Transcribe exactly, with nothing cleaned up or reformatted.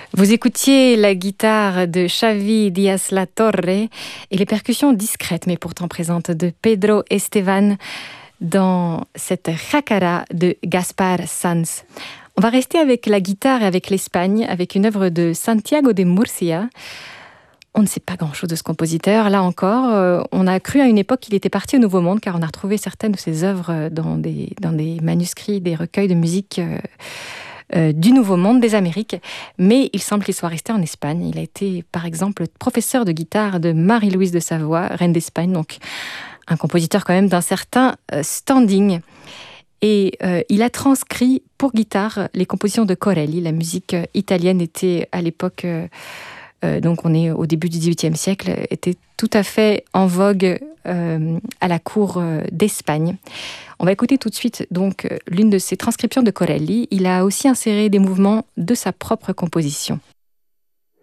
Vous écoutiez la guitare de Xavi Diaz-La Torre et les percussions discrètes mais pourtant présentes de Pedro Estevan dans cette jacara de Gaspar Sanz. On va rester avec la guitare et avec l'Espagne, avec une œuvre de Santiago de Murcia. On ne sait pas grand-chose de ce compositeur. Là encore, euh, on a cru à une époque qu'il était parti au Nouveau Monde, car on a retrouvé certaines de ses œuvres dans des, dans des manuscrits, des recueils de musique euh, euh, du Nouveau Monde, des Amériques. Mais il semble qu'il soit resté en Espagne. Il a été, par exemple, professeur de guitare de Marie-Louise de Savoie, reine d'Espagne, donc un compositeur quand même d'un certain euh, standing. Et euh, il a transcrit pour guitare les compositions de Corelli. La musique italienne était à l'époque... Euh, Euh, donc on est au début du dix-huitième siècle, était tout à fait en vogue euh, à la cour euh, d'Espagne. On va écouter tout de suite donc l'une de ses transcriptions de Corelli. Il a aussi inséré des mouvements de sa propre composition.